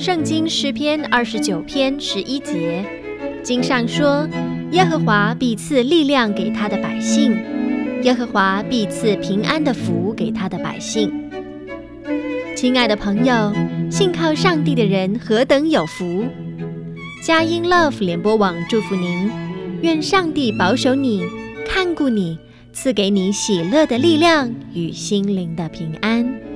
圣经诗篇29篇11节，经上说，耶和华必赐力量给他的百姓，耶和华必赐平安的福给他的百姓。亲爱的朋友，信靠上帝的人何等有福！佳音 Love 联播网祝福您，愿上帝保守你，看顾你，赐给你喜乐的力量与心灵的平安。